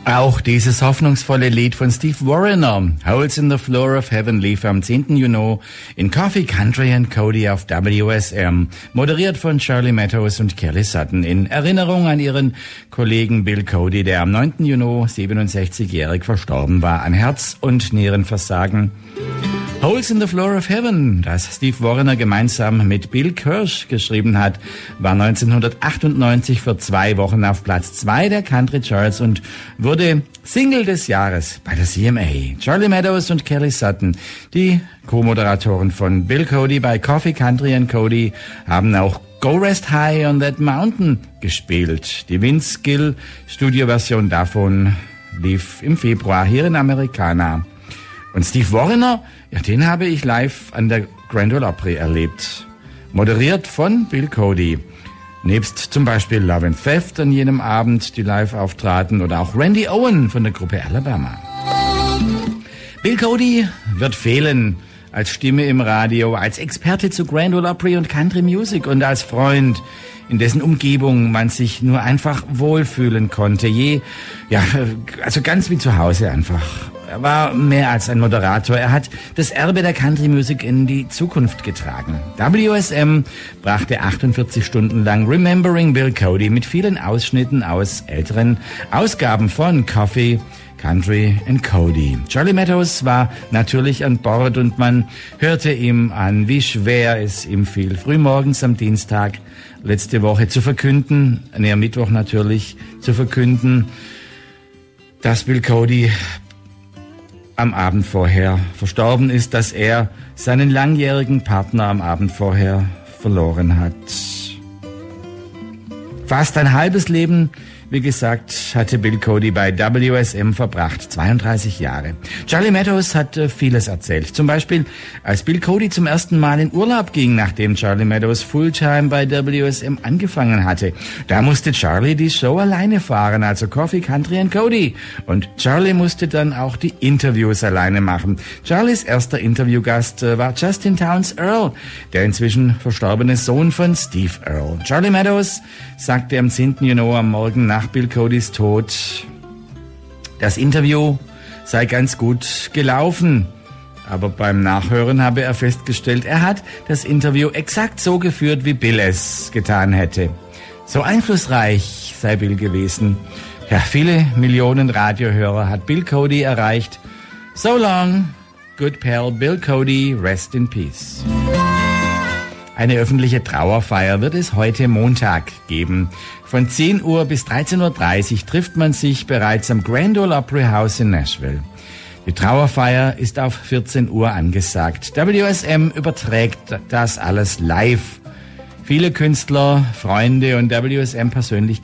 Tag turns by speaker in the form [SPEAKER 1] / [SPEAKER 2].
[SPEAKER 1] Auch dieses hoffnungsvolle Lied von Steve Wariner, Holes in the Floor of Heaven, lief am 10. Juni in Coffee, Country and Cody auf WSM, moderiert von Charlie Meadows und Kelly Sutton, in Erinnerung an ihren Kollegen Bill Cody, der am 9. Juni 67-jährig verstorben war an Herz- und Nierenversagen. Holes in the Floor of Heaven, das Steve Wariner gemeinsam mit Bill Kirsch geschrieben hat, war 1998 für 2 Wochen auf Platz 2 der Country Charts und wurde Single des Jahres bei der CMA. Charlie Meadows und Kelly Sutton, die Co-Moderatoren von Bill Cody bei Coffee, Country and Cody, haben auch Go Rest High on That Mountain gespielt. Die Vince Gill Studioversion davon lief im Februar hier in Americana. Und Steve Wariner, ja, den habe ich live an der Grand Ole Opry erlebt. Moderiert von Bill Cody. Nebst zum Beispiel Love and Theft an jenem Abend, die live auftraten, oder auch Randy Owen von der Gruppe Alabama. Bill Cody wird fehlen als Stimme im Radio, als Experte zu Grand Ole Opry und Country Music und als Freund, in dessen Umgebung man sich nur einfach wohlfühlen konnte. Also ganz wie zu Hause einfach. Er war mehr als ein Moderator. Er hat das Erbe der Country Music in die Zukunft getragen. WSM brachte 48 Stunden lang Remembering Bill Cody mit vielen Ausschnitten aus älteren Ausgaben von Coffee, Country and Cody. Charlie Meadows war natürlich an Bord und man hörte ihm an, wie schwer es ihm fiel, frühmorgens am Dienstag letzte Woche zu verkünden, am Mittwoch natürlich zu verkünden, dass Bill Cody am Abend vorher verstorben ist, dass er seinen langjährigen Partner am Abend vorher verloren hat. Fast ein halbes Leben, wie gesagt, hatte Bill Cody bei WSM verbracht, 32 Jahre. Charlie Meadows hat vieles erzählt. Zum Beispiel, als Bill Cody zum ersten Mal in Urlaub ging, nachdem Charlie Meadows Fulltime bei WSM angefangen hatte. Da musste Charlie die Show alleine fahren, also Coffee, Country and Cody. Und Charlie musste dann auch die Interviews alleine machen. Charlies erster Interviewgast war Justin Townes Earl, der inzwischen verstorbene Sohn von Steve Earle. Charlie Meadows sagte am 10. Juni am Morgen nach Bill Codys Tod, das Interview sei ganz gut gelaufen. Aber beim Nachhören habe er festgestellt, er hat das Interview exakt so geführt, wie Bill es getan hätte. So einflussreich sei Bill gewesen. Ja, viele Millionen Radiohörer hat Bill Cody erreicht. So long, good pal Bill Cody, rest in peace. Eine öffentliche Trauerfeier wird es heute Montag geben. Von 10 Uhr bis 13.30 Uhr trifft man sich bereits am Grand Ole Opry House in Nashville. Die Trauerfeier ist auf 14 Uhr angesagt. WSM überträgt das alles live. Viele Künstler, Freunde und WSM persönlich